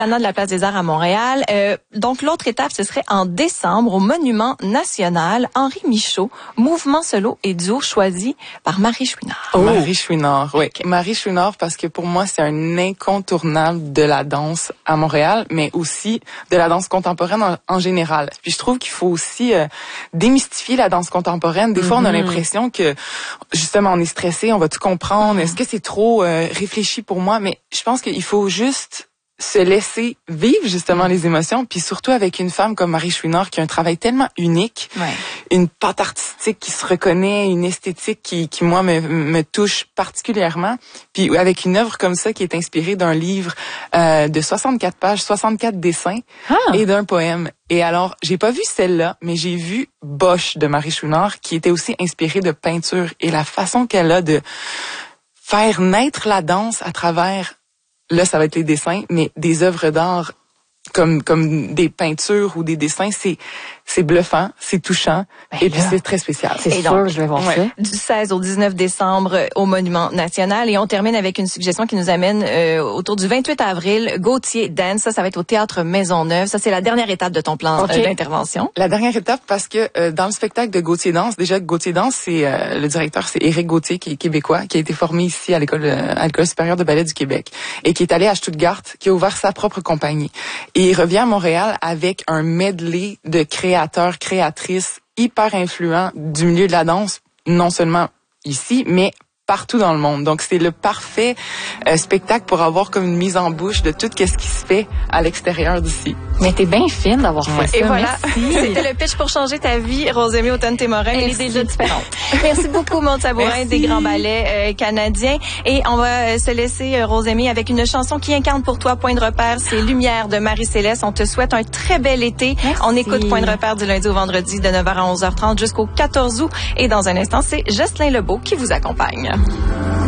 de la Place des Arts à Montréal. Donc, l'autre étape, ce serait en décembre au Monument National Henri Michaud, mouvement solo et duo choisi par Marie Chouinard. Oh. Marie Chouinard, oui. Okay. Marie Chouinard, parce que pour moi, c'est un incontournable de la danse à Montréal, mais aussi de la danse contemporaine en général. Puis je trouve qu'il faut aussi démystifier la danse contemporaine. Des fois, on a l'impression que, justement, on est stressé, on va tout comprendre. Est-ce que c'est trop réfléchi pour moi? Mais je pense qu'il faut juste se laisser vivre justement les émotions, puis surtout avec une femme comme Marie Chouinard qui a un travail tellement unique, une patte artistique qui se reconnaît, une esthétique qui moi me touche particulièrement, puis avec une œuvre comme ça qui est inspirée d'un livre de 64 pages, 64 dessins et d'un poème. Et alors, j'ai pas vu celle-là, mais j'ai vu Bosch de Marie Chouinard qui était aussi inspirée de peinture, et la façon qu'elle a de faire naître la danse à travers, là, ça va être les dessins, mais des œuvres d'art comme des peintures ou des dessins, c'est bluffant, c'est touchant, et puis c'est très spécial. C'est sûr, je vais voir ça. Du 16 au 19 décembre au Monument National. Et on termine avec une suggestion qui nous amène autour du 28 avril, Gauthier Dance. Ça va être au Théâtre Maisonneuve. Ça, c'est la dernière étape de ton plan d'intervention. La dernière étape, parce que dans le spectacle de Gauthier Dance, déjà, Gauthier Dance, c'est le directeur, c'est Éric Gauthier, qui est québécois, qui a été formé ici à l'École supérieure de ballet du Québec, et qui est allé à Stuttgart, qui a ouvert sa propre compagnie. Et il revient à Montréal avec un medley de créateurs, créatrices hyper influents du milieu de la danse, non seulement ici, mais partout dans le monde. Donc, c'est le parfait spectacle pour avoir comme une mise en bouche de tout ce qui se fait à l'extérieur d'ici. Mais t'es bien fine d'avoir fait ça. Et voilà, c'était le pitch pour changer ta vie. Rosemée Automne-Témorin, elle est déjà différente. Merci beaucoup, Maude Sabourin, des Grands Ballets canadiens. Et on va se laisser, Rosemée, avec une chanson qui incarne pour toi Point de repère. C'est Lumière de Marie-Céleste. On te souhaite un très bel été. Merci. On écoute Point de repère du lundi au vendredi de 9h à 11h30 jusqu'au 14 août. Et dans un instant, c'est Jocelyn Lebeau qui vous accompagne.